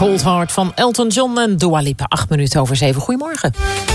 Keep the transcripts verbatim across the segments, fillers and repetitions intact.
Cold Heart van Elton John en Dua Lipa. Acht minuten over zeven. Goedemorgen.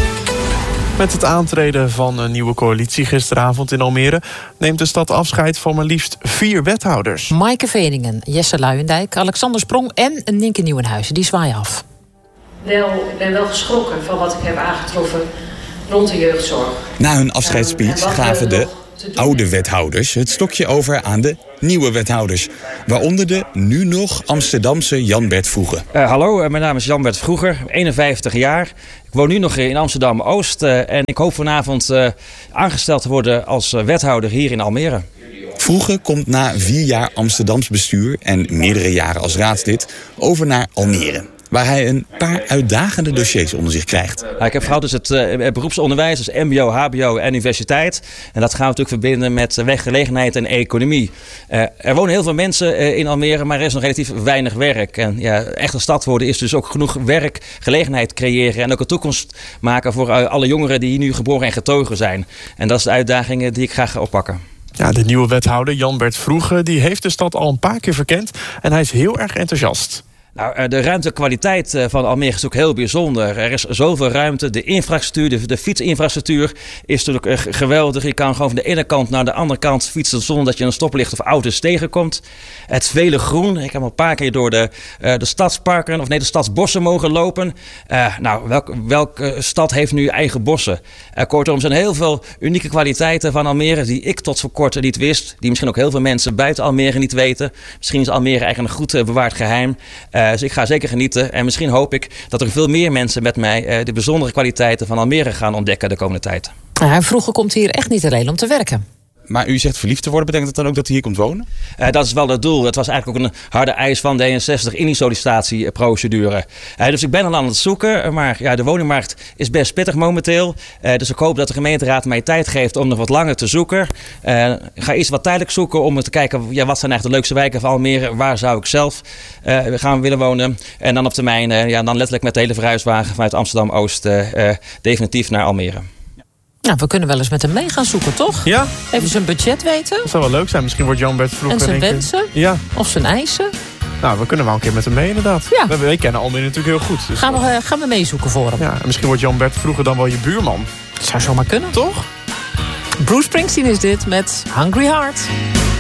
Met het aantreden van een nieuwe coalitie gisteravond in Almere neemt de stad afscheid van maar liefst vier wethouders. Maaike Veningen, Jesse Luijendijk, Alexander Sprong en Nienke Nieuwenhuizen. Die zwaaien af. Wel, ik ben wel geschrokken van wat ik heb aangetroffen rond de jeugdzorg. Na hun afscheidsspeech um, gaven de oude wethouders het stokje over aan de nieuwe wethouders. Waaronder de nu nog Amsterdamse Jan-Bert Vroeger. Uh, hallo, mijn naam is Jan-Bert Vroeger, eenenvijftig jaar. Ik woon nu nog in Amsterdam-Oost uh, en ik hoop vanavond uh, aangesteld te worden als uh, wethouder hier in Almere. Vroeger komt na vier jaar Amsterdams bestuur en meerdere jaren als raadslid over naar Almere, waar hij een paar uitdagende dossiers onder zich krijgt. Nou, ik heb vooral dus het uh, beroepsonderwijs, dus mbo, hbo en universiteit. En dat gaan we natuurlijk verbinden met werkgelegenheid en economie. Uh, er wonen heel veel mensen uh, in Almere, maar er is nog relatief weinig werk. En ja, echt een stad worden is dus ook genoeg werk, gelegenheid creëren en ook een toekomst maken voor uh, alle jongeren die hier nu geboren en getogen zijn. En dat is de uitdaging die ik graag ga oppakken. Ja, de nieuwe wethouder Jan-Bert Vroeger die heeft de stad al een paar keer verkend en hij is heel erg enthousiast. Nou, de ruimtekwaliteit van Almere is ook heel bijzonder. Er is zoveel ruimte. De infrastructuur, de, de fietsinfrastructuur is natuurlijk geweldig. Je kan gewoon van de ene kant naar de andere kant fietsen zonder dat je een stoplicht of auto's tegenkomt. Het vele groen. Ik heb al een paar keer door de, uh, de stadsparken, of nee, de stadsbossen mogen lopen. Uh, nou, welke welk stad heeft nu eigen bossen? Uh, kortom, er zijn heel veel unieke kwaliteiten van Almere die ik tot voor kort niet wist. Die misschien ook heel veel mensen buiten Almere niet weten. Misschien is Almere eigenlijk een goed uh, bewaard geheim. Uh, Dus ik ga zeker genieten. En misschien hoop ik dat er veel meer mensen met mij de bijzondere kwaliteiten van Almere gaan ontdekken de komende tijd. Ja, vroeger komt hier echt niet alleen om te werken. Maar u zegt verliefd te worden, betekent dat dan ook dat hij hier komt wonen? Uh, dat is wel het doel. Het was eigenlijk ook een harde eis van D eenenzestig in die sollicitatieprocedure. Uh, dus ik ben al aan het zoeken, maar ja, de woningmarkt is best pittig momenteel. Uh, dus ik hoop dat de gemeenteraad mij tijd geeft om nog wat langer te zoeken. Uh, ik ga eerst wat tijdelijk zoeken om te kijken, ja, wat zijn eigenlijk de leukste wijken van Almere? Waar zou ik zelf uh, gaan willen wonen? En dan op termijn, uh, ja, dan letterlijk met de hele verhuiswagen vanuit Amsterdam-Oost uh, uh, definitief naar Almere. Nou, we kunnen wel eens met hem mee gaan zoeken, toch? Ja. Even zijn budget weten. Dat zou wel leuk zijn. Misschien wordt Jan-Bert Vroeger... En zijn wensen. Ja. Of zijn eisen. Nou, we kunnen wel een keer met hem mee, inderdaad. Ja. We, we kennen Almere natuurlijk heel goed. Dus gaan, we, uh, gaan we meezoeken voor hem. Ja, en misschien wordt Jan-Bert Vroeger dan wel je buurman. Dat zou zomaar kunnen. Toch? Bruce Springsteen is dit met Hungry Heart.